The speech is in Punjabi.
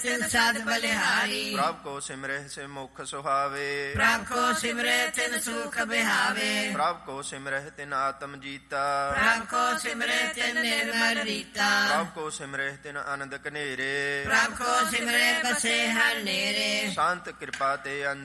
ਤਿਨ ਸਦ ਬਲਿਹਾਰੀ। ਪ੍ਰਭ ਕੋ ਸਿਮਰਹਿ ਸੇ ਮੁਖ ਸੁਹਾਵੇ। ਪ੍ਰਭ ਕੋ ਸਿਮਰੇ ਤਿਨ ਸੁਖ ਬਿਹਾਵੇ। ਪ੍ਰਭ ਕੋ ਸਿਮਰਹਿ ਤਿਨ ਆਤਮ ਜੀਤਾ। ਪ੍ਰਭ ਕੋ ਸਿਮਰੇ ਤਿਨ ਨਿਰਮਲ ਰੀਤਾ। ਪ੍ਰਭ ਕੋ ਸਿਮਰਹਿ ਤਿਨ ਆਨੰਦ ਕਨੇਰੇ। ਪ੍ਰਭ ਕੋ ਸਿਮਰੇ ਬਸੇ ਹਰ ਨੇਰੇ। ਸੰਤ ਕਿਰਪਾ ਤੇ